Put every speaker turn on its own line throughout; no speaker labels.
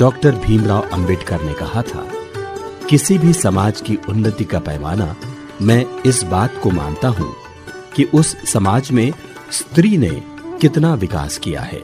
Doctor Bhimrao Ambedkar ने कहा था, किसी भी समाज की उन्नति का पैमाना मैं इस बात को मानता हूं कि उस समाज में स्त्री ने कितना विकास किया है।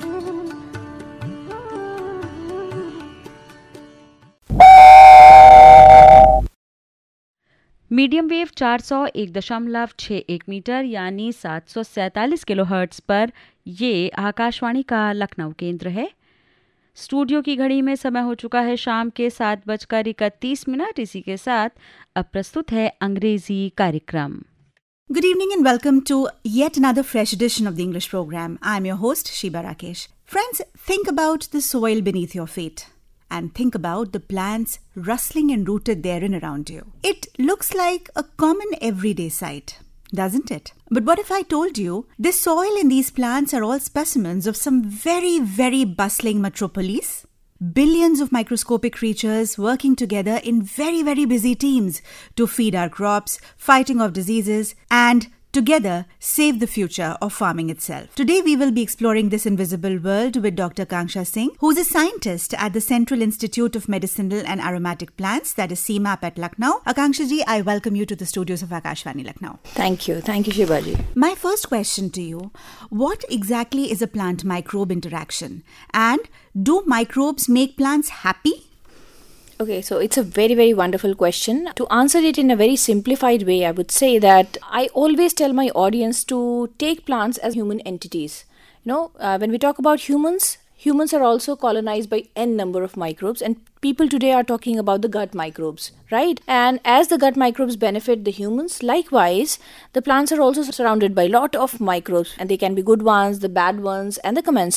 मीडियम वेव 401.61 मीटर यानी 747 किलोहर्ट्ज पर ये आकाशवाणी का लखनऊ केंद्र है। स्टूडियो की घड़ी में समय हो चुका है शाम के 7:31। इसी के साथ अब प्रस्तुत है अंग्रेजी कार्यक्रम।
Good evening and welcome to yet another fresh edition of the English program. I'm your host, Shiba Rakesh. Friends, think about the soil beneath your feet and think about the plants rustling and rooted therein around you. It looks like a common everyday sight, doesn't it? But what if I told you this soil and these plants are all specimens of some very, very bustling metropolis? Billions of microscopic creatures working together in very, very busy teams to feed our crops, fighting off diseases, and together save the future of farming itself. Today we will be exploring this invisible world with Dr. Akanksha Singh, who is a scientist at the Central Institute of Medicinal and Aromatic Plants, that is CMAP at Lucknow. Akanksha ji, I welcome you to the studios of Akashvani Lucknow.
Thank you Shiba ji.
My first question to you, what exactly is a plant-microbe interaction? And do microbes make plants happy?
Okay, so it's a very, very wonderful question. To answer it in a very simplified way, I would say that I always tell my audience to take plants as human entities. When we talk about humans are also colonized by n number of microbes, and people today are talking about the gut microbes, right? And as the gut microbes benefit the humans, likewise, the plants are also surrounded by a lot of microbes, and they can be good ones, the bad ones, and the commensals.